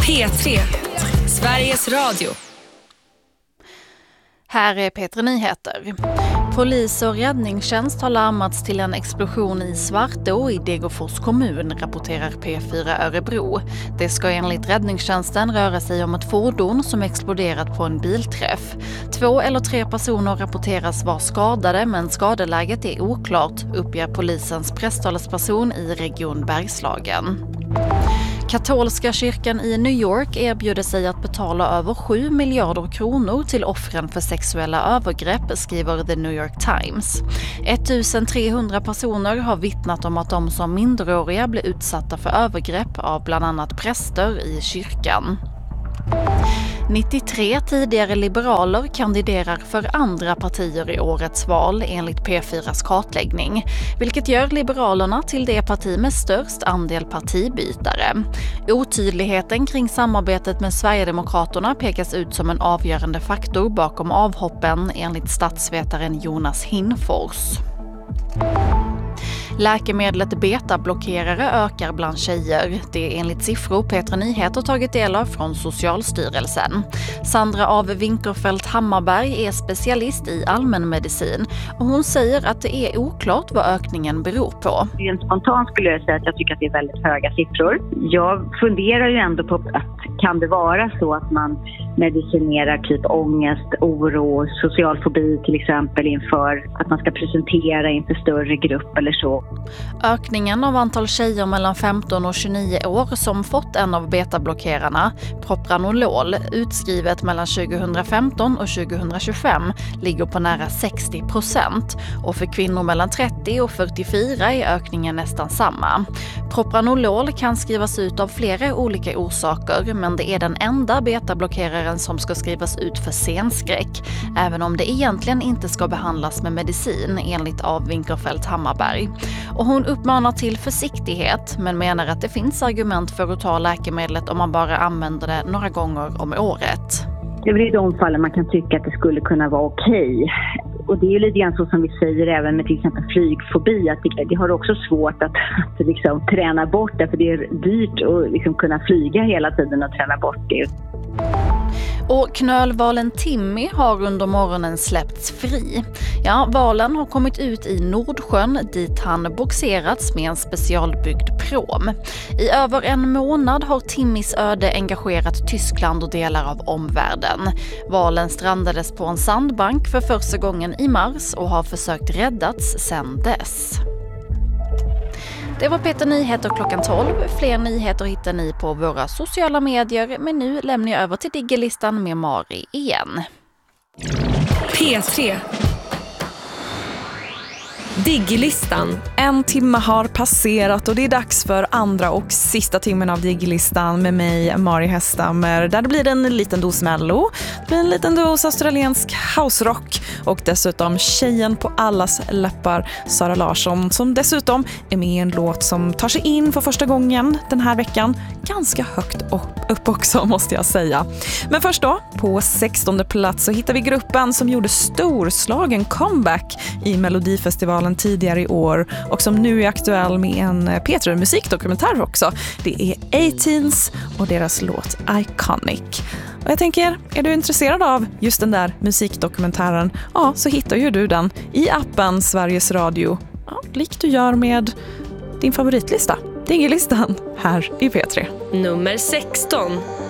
P3, Sveriges Radio. Här är P3 Nyheter. Polis och räddningstjänst har larmats till en explosion i Svartå i Degerfors kommun, rapporterar P4 Örebro. Det ska enligt räddningstjänsten röra sig om ett fordon som exploderat på en bilträff. 2 eller 3 personer rapporteras vara skadade, men skadeläget är oklart, uppger polisens presstalesperson i Region Bergslagen. Katolska kyrkan i New York erbjuder sig att betala över 7 miljarder kronor till offren för sexuella övergrepp, skriver The New York Times. 1300 personer har vittnat om att de som minderåriga blev utsatta för övergrepp av bland annat präster i kyrkan. 93 tidigare liberaler kandiderar för andra partier i årets val enligt P4s kartläggning, vilket gör Liberalerna till det parti med störst andel partibytare. Otydligheten kring samarbetet med Sverigedemokraterna pekas ut som en avgörande faktor bakom avhoppen enligt statsvetaren Jonas Hinfors. Läkemedlet betablockerare ökar bland tjejer. Det är enligt siffror P3 Nyheter tagit del av från Socialstyrelsen. Sandra av Winkerfeldt Hammarberg är specialist i allmänmedicin och hon säger att det är oklart vad ökningen beror på. Rent spontant skulle jag säga att jag tycker att det är väldigt höga siffror. Jag funderar ju ändå på att kan det vara så att man medicinerar typ ångest, oro, social fobi till exempel inför att man ska presentera inför större grupp eller så. Ökningen av antal tjejer mellan 15 och 29 år som fått en av betablockerarna, Propranolol, utskrivet mellan 2015 och 2025 ligger på nära 60%. Och för kvinnor mellan 30 och 44 är ökningen nästan samma. Propranolol kan skrivas ut av flera olika orsaker, men det är den enda betablockeraren som ska skrivas ut för senskräck, även om det egentligen inte ska behandlas med medicin enligt av Winkerfeldt Hammarberg. Och hon uppmanar till försiktighet, men menar att det finns argument för att ta läkemedlet om man bara använder det några gånger om året. Det är väl i de fallen man kan tycka att det skulle kunna vara okej. Och det är ju lite grann så som vi säger även med till exempel flygfobi, att det har också svårt att liksom träna bort det, för det är dyrt att liksom kunna flyga hela tiden och träna bort det. Och knölvalen Timmy har under morgonen släppts fri. Ja, valen har kommit ut i Nordsjön dit han boxerats med en specialbyggd prom. I över en månad har Timmys öde engagerat Tyskland och delar av omvärlden. Valen strandades på en sandbank för första gången i mars och har försökt räddats sedan dess. Det var P3 Nyheter klockan 12. Fler nyheter hittar ni på våra sociala medier, men nu lämnar jag över till Diggelistan med Mari igen. P3. Diggelistan. En timme har passerat och det är dags för andra och sista timmen av Diggelistan med mig, Mari Hästammer. Där det blir en liten dos mello, det blir en liten dos australiensk houserock och dessutom tjejen på allas läppar, Sara Larsson, som dessutom är med i en låt som tar sig in för första gången den här veckan. Ganska högt upp också, måste jag säga. Men först då, på 16:e plats så hittar vi gruppen som gjorde storslagen comeback i Melodifestivalen tidigare i år och som nu är aktuell med en P3 musikdokumentär också. Det är 18s och deras låt Iconic. Och jag tänker, är du intresserad av just den där musikdokumentären? Ja, så hittar ju du den i appen Sveriges Radio. Ja, likt du gör med din favoritlista, Diggelistan, här i P3. Nummer 16.